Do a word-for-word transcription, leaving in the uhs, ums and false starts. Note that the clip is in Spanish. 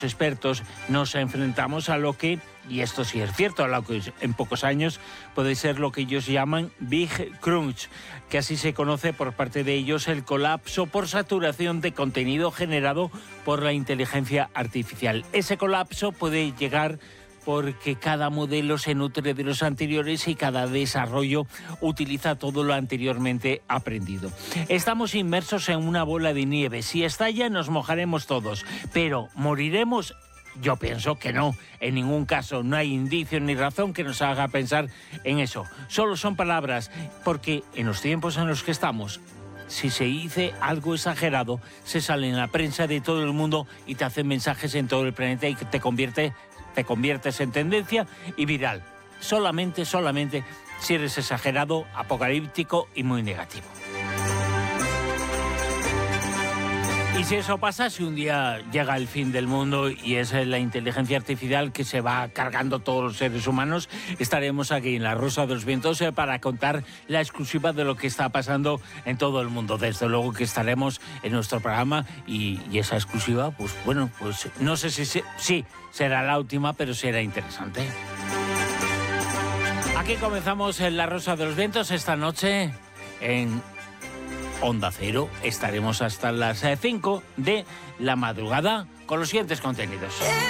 expertos nos enfrentamos a lo que, y esto sí es cierto, a lo que en pocos años puede ser lo que ellos llaman Big Crunch, que así se conoce por parte de ellos el colapso por saturación de contenido generado por la inteligencia artificial. Ese colapso puede llegar porque cada modelo se nutre de los anteriores y cada desarrollo utiliza todo lo anteriormente aprendido. Estamos inmersos en una bola de nieve. Si estalla, nos mojaremos todos. Pero, ¿moriremos? Yo pienso que no. En ningún caso, no hay indicio ni razón que nos haga pensar en eso. Solo son palabras, porque en los tiempos en los que estamos, si se dice algo exagerado, se sale en la prensa de todo el mundo y te hacen mensajes en todo el planeta y te convierte... te conviertes en tendencia y viral. Solamente, solamente si eres exagerado, apocalíptico y muy negativo. Y si eso pasa, si un día llega el fin del mundo y es la inteligencia artificial que se va cargando todos los seres humanos, estaremos aquí en La Rosa de los Vientos para contar la exclusiva de lo que está pasando en todo el mundo. Desde luego que estaremos en nuestro programa y, y esa exclusiva, pues bueno, pues no sé si se, sí será la última, pero será interesante. Aquí comenzamos en La Rosa de los Vientos esta noche en Onda Cero. Estaremos hasta las cinco de la madrugada con los siguientes contenidos.